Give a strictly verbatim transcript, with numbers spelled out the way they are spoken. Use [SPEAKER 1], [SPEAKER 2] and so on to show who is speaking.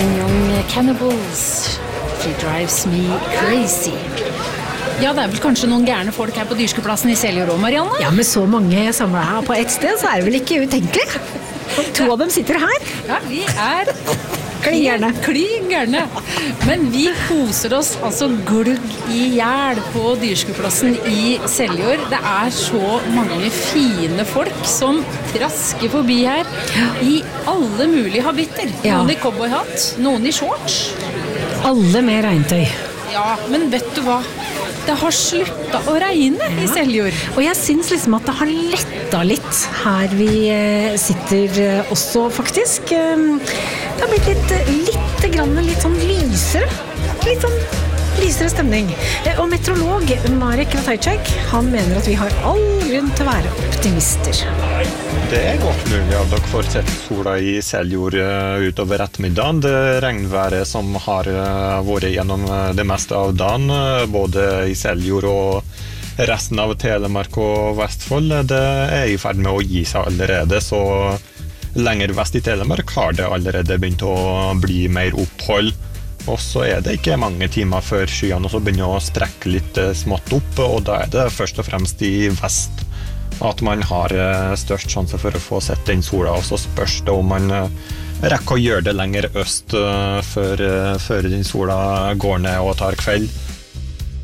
[SPEAKER 1] Nine Young Cannibals. She drives me crazy. Ja, det er vel kanskje noen gærne folk her på Dyrskeplassen i Seljord også, Marianne?
[SPEAKER 2] Ja, med så mange samlet her på ett sted, så er det vel ikke utenkelig. To av dem sitter her.
[SPEAKER 1] Ja, vi er
[SPEAKER 2] klingerne.
[SPEAKER 1] klingerne. Men vi koser oss altså glugg i hjel på Dyrskeplassen i Seljord. Det er så mange fine folk som trasker forbi her i alle mulige habitter.
[SPEAKER 2] Ja.
[SPEAKER 1] Noen i cowboyhatt, noen i shorts.
[SPEAKER 2] Alle med regntøy.
[SPEAKER 1] Ja, men vet du hva? Det har sluttet å regne i Seljord.
[SPEAKER 2] Og jeg synes liksom at det har lettet litt her vi sitter også, faktisk. Det har blitt litt, litt grann litt sånn lysere. Litt sånn lysere stemning. Og meteorolog Marek Ratajczak, han mener at vi har all grunn til å være optimister.
[SPEAKER 3] Det er godt mulig at dere får sett sola i Seljord utover ettermiddagen. Det regnværet som har vært gjennom det meste av dagen, både i Seljord og resten av Telemark og Vestfold, det er i ferd med å gi seg allerede. Så lenger vest i Telemark har det allerede begynt å bli mer opphold. Og så er det ikke mange timer før skyene også begynner å strekke litt smått opp, og da er det først og fremst i vest at man har størst sjanse for å få sett den sola, og så spørs det om man rekker å gjøre det lenger øst før, før den sola går ned og tar kveld.